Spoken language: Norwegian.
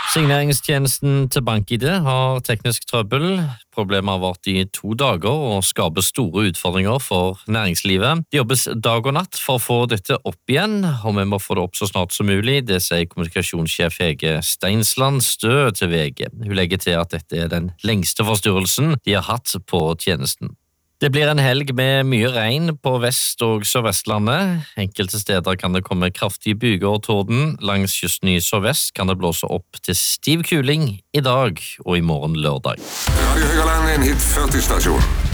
Signeringstjenesten til BankID har teknisk trøbbel. Problemet har vart i 2 dager og skaper store utfordringer for næringslivet. Det jobbes dag og natt for å få dette opp igjen, og vi må få det opp så snart som mulig. Det sier kommunikasjonssjef Hege Steinsland Stø til VG. Hun legger til at dette er den lengste forstyrrelsen de har hatt på tjenesten. Det blir en helg med mye regn på Vest- og Sørvestlandet. Enkelte steder kan det komme kraftige byger og torden. Langs kysten i sørvest kan det blåse opp til stiv kuling i dag og i morgen lørdag. Radio Høgaland er en hit 40-stasjon.